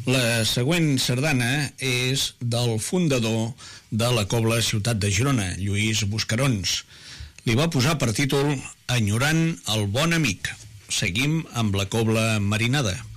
La següent sardana és del fundador de la Cobla Ciutat de Girona, Lluís Buscarons. Li va posar per títol Enyorant el bon amic. Seguim amb la Cobla Marinada.